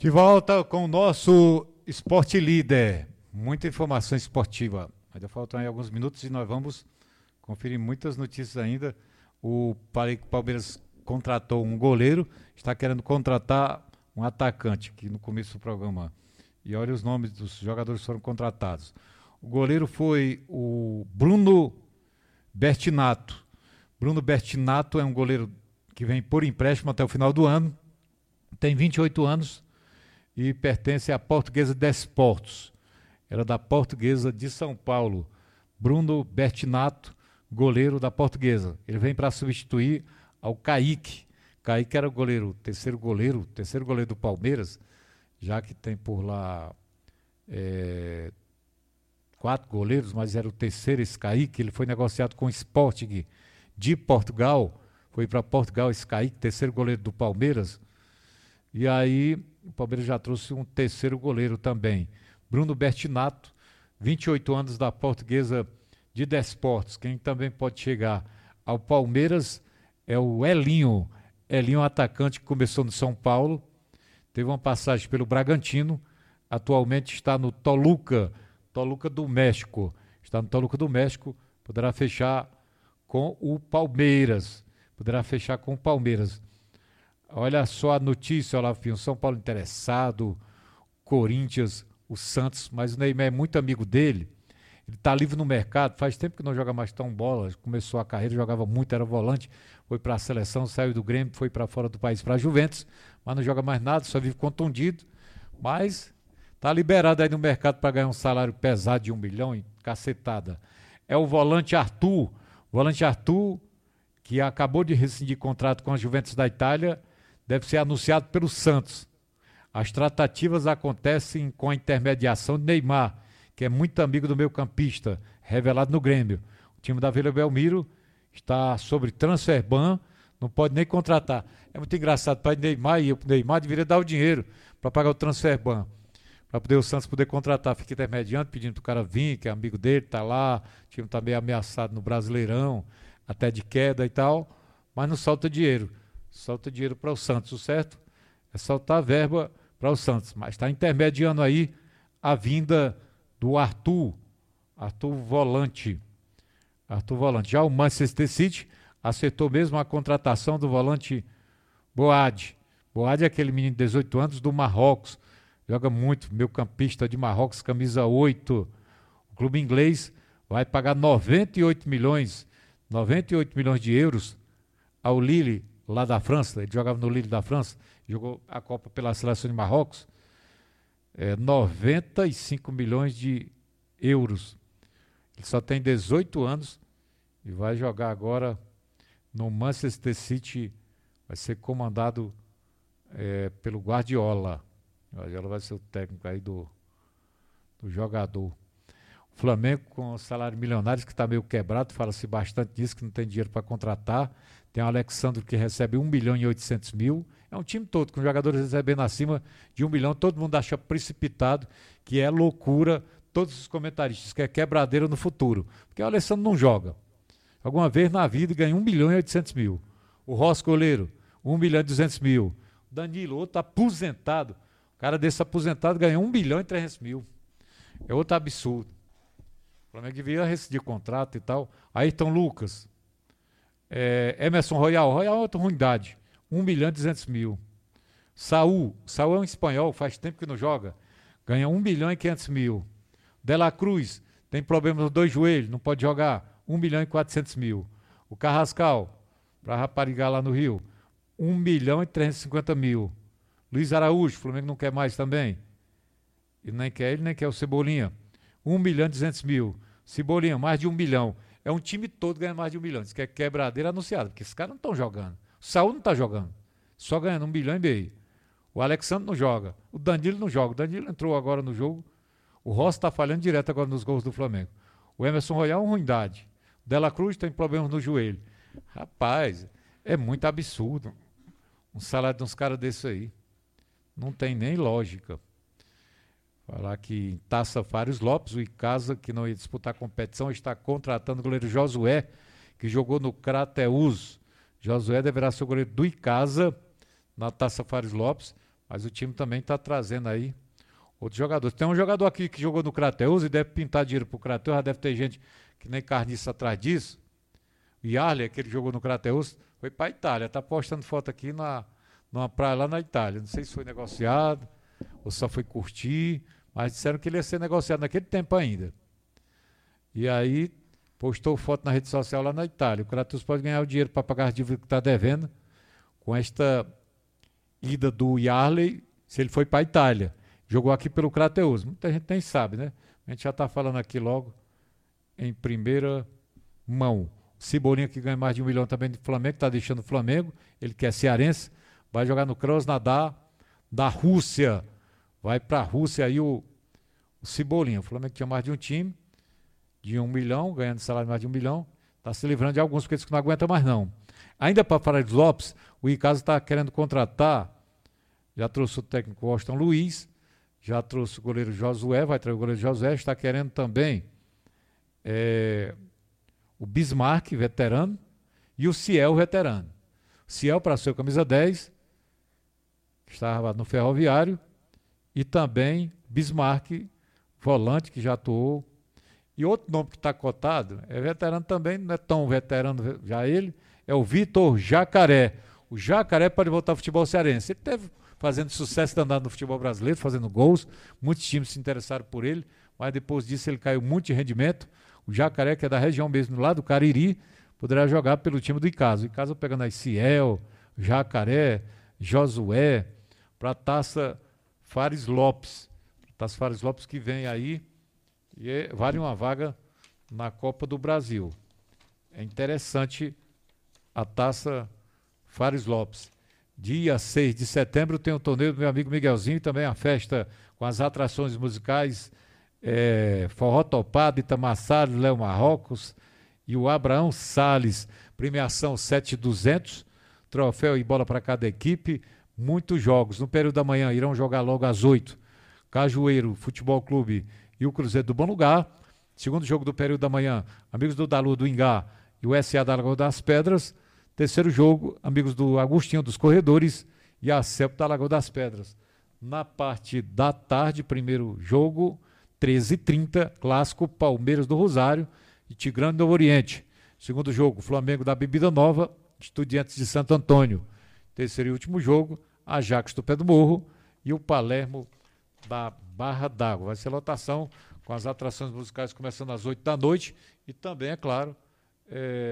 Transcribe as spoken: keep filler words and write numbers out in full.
De volta com o nosso Esporte Líder. Muita informação esportiva. Ainda faltam aí alguns minutos e nós vamos conferir muitas notícias ainda. O Palmeiras contratou um goleiro, está querendo contratar um atacante, que no começo do programa. E olha os nomes dos jogadores que foram contratados. O goleiro foi o Bruno Bertinato. Bruno Bertinato é um goleiro que vem por empréstimo até o final do ano. Tem vinte e oito anos e pertence à Portuguesa Desportos. Era da Portuguesa de São Paulo. Bruno Bertinato, goleiro da Portuguesa. Ele vem para substituir ao Kaique. Kaique era o goleiro, terceiro goleiro, terceiro goleiro do Palmeiras, já que tem por lá é, quatro goleiros, mas era o terceiro esse Kaique. Ele foi negociado com o Sporting de Portugal. Foi para Portugal esse Kaique, terceiro goleiro do Palmeiras. E aí o Palmeiras já trouxe um terceiro goleiro também. Bruno Bertinato, vinte e oito anos, da Portuguesa de Desportos. Quem também pode chegar ao Palmeiras é o Elinho. Elinho, atacante que começou no São Paulo, teve uma passagem pelo Bragantino, atualmente está no Toluca, Toluca do México. Está no Toluca do México, poderá fechar com o Palmeiras. Poderá fechar com o Palmeiras. Olha só a notícia, olha lá, o São Paulo interessado, Corinthians, o Santos, mas o Neymar é muito amigo dele. Ele está livre no mercado, faz tempo que não joga mais tão bola, começou a carreira, jogava muito, era volante, foi para a seleção, saiu do Grêmio, foi para fora do país, para a Juventus, mas não joga mais nada, só vive contundido, mas está liberado aí no mercado para ganhar um salário pesado de um milhão e cacetada. É o volante Arthur, volante Arthur, que acabou de rescindir contrato com a Juventus da Itália, deve ser anunciado pelo Santos. As tratativas acontecem com a intermediação de Neymar, que é muito amigo do meio-campista, revelado no Grêmio. O time da Vila Belmiro está sobre transfer ban, não pode nem contratar. É muito engraçado para o Neymar, e o Neymar deveria dar o dinheiro para pagar o transfer ban, para poder o Santos poder contratar. Fica intermediando, pedindo para o cara vir, que é amigo dele, está lá, o time está meio ameaçado no Brasileirão, até de queda e tal, mas não solta dinheiro. Solta dinheiro para o Santos, o certo? É soltar verba para o Santos, mas está intermediando aí a vinda do Arthur, Arthur Volante. Arthur Volante. Já o Manchester City acertou mesmo a contratação do volante Boad. Boad é aquele menino de dezoito anos do Marrocos, joga muito, meio campista de Marrocos, camisa oito. O clube inglês vai pagar noventa e oito milhões, noventa e oito milhões de euros ao Lille, lá da França. Ele jogava no Lille da França, jogou a Copa pela seleção de Marrocos. É, noventa e cinco milhões de euros. Ele só tem dezoito anos e vai jogar agora no Manchester City. Vai ser comandado é, pelo Guardiola. O Guardiola vai ser o técnico aí do, do jogador. O Flamengo, com salário milionário, que está meio quebrado, fala-se bastante disso, que não tem dinheiro para contratar. Tem o Alexandre, que recebe um milhão e oitocentos mil. É um time todo, com jogadores recebendo acima de um milhão. Todo mundo acha precipitado, que é loucura. Todos os comentaristas, que é quebradeira no futuro. Porque o Alexandre não joga. Alguma vez na vida ganha um milhão e oitocentos mil. O Ross goleiro, um milhão e duzentos mil. O Danilo, outro aposentado. O cara desse aposentado ganha um milhão e trezentos mil. É outro absurdo. O Flamengo devia rescindir contrato e tal. Ayrton Lucas. É, Emerson Royal. Royal é outra ruindade. um milhão e duzentos mil. Saúl. Saúl é um espanhol, faz tempo que não joga. Ganha um milhão e quinhentos mil. De La Cruz. Tem problema nos dois joelhos, não pode jogar. um milhão e quatrocentos mil. O Carrascal, para raparigar lá no Rio. um milhão e trezentos e cinquenta mil. Luiz Araújo, o Flamengo não quer mais também. Ele nem quer ele, nem quer o Cebolinha. um milhão e duzentos mil. Cebolinha, mais de um milhão. É um time todo ganhando mais de um milhão. Isso que é quebradeira anunciada, porque esses caras não estão jogando. O Saúl não está jogando. Só ganhando um milhão e meio. O Alexandre não joga. O Danilo não joga. O Danilo entrou agora no jogo. O Rossi está falhando direto agora nos gols do Flamengo. O Emerson Royal é uma ruindade. O De La Cruz tem problemas no joelho. Rapaz, é muito absurdo. Um salário de uns caras desses aí. Não tem nem lógica. Falar que em Taça Fários Lopes, o Icasa, que não ia disputar a competição, está contratando o goleiro Josué, que jogou no Crateús. Josué deverá ser o goleiro do Icasa na Taça Fários Lopes Mas o time também está trazendo aí outros jogadores. Tem um jogador aqui que jogou no Crateus e deve pintar dinheiro pro Crateus, já deve ter gente que nem carniça atrás disso. O Yarley, aquele que jogou no Crateus, foi para a Itália. Tá postando foto aqui na, numa praia lá na Itália. Não sei se foi negociado ou só foi curtir, mas disseram que ele ia ser negociado naquele tempo ainda. E aí postou foto na rede social lá na Itália. O Crateus pode ganhar o dinheiro para pagar as dívidas que está devendo com esta ida do Yarley, se ele foi para a Itália. Jogou aqui pelo Crateus. Muita gente nem sabe, né? A gente já está falando aqui logo em primeira mão. Cebolinha, que ganha mais de um milhão também de Flamengo, está deixando o Flamengo. Ele que é cearense, vai jogar no Krasnodar da Rússia. Vai para a Rússia aí o, o Cebolinha. O Flamengo tinha mais de um time, de um milhão, ganhando salário de mais de um milhão. Está se livrando de alguns, porque eles não aguentam mais não. Ainda para Fares Lopes, o Icasa está querendo contratar, já trouxe o técnico Washington Luiz, já trouxe o goleiro Josué, vai trazer o goleiro Josué, está querendo também é, o Bismarck, veterano, e o Ciel, veterano. Ciel para ser o camisa dez, que estava no Ferroviário, e também Bismarck, volante, que já atuou. E outro nome que está cotado, é veterano também, não é tão veterano já ele, é o Vitor Jacaré. O Jacaré pode voltar ao futebol cearense. Ele teve fazendo sucesso danado no futebol brasileiro, fazendo gols, muitos times se interessaram por ele, mas depois disso ele caiu muito de rendimento. O Jacaré, que é da região mesmo, lá do Cariri, poderá jogar pelo time do Icasa. O Icasa pegando aí Ciel, Jacaré, Josué, para a Taça Fares Lopes. Taça Fares Lopes que vem aí e é, vale uma vaga na Copa do Brasil. É interessante a Taça Fares Lopes. Dia seis de setembro tem o torneio do meu amigo Miguelzinho, também a festa com as atrações musicais é, Forró Topado, Itamar Salles, Léo Marrocos e o Abraão Salles. Premiação sete mil e duzentos, troféu e bola para cada equipe, muitos jogos. No período da manhã irão jogar logo às oito, Cajueiro Futebol Clube e o Cruzeiro do Bom Lugar. Segundo jogo do período da manhã, amigos do Dalu do Ingá e o S A da Lagoa das Pedras. Terceiro jogo, amigos do Agostinho dos Corredores e a CEP da Lagoa das Pedras. Na parte da tarde, primeiro jogo, treze e trinta, clássico Palmeiras do Rosário e Tigrano do Oriente. Segundo jogo, Flamengo da Bebida Nova, Estudiantes de Santo Antônio. Terceiro e último jogo, Ajax do Pé do Morro e o Palermo da Barra d'Água. Vai ser lotação com as atrações musicais começando às oito da noite e também, é claro, é...